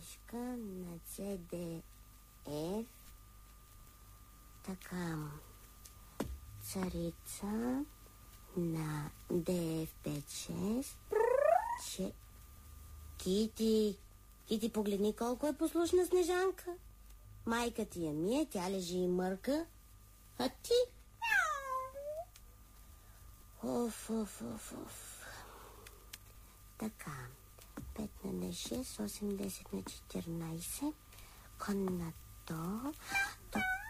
Бележка на CDF. Така. Царица на DF56. Кити, погледни колко е послушна Снежанка. Майка ти я мие, тя лежи и мърка. А ти? Оф. Така. 5 на 6, 8, 10 на 14. Кон на то.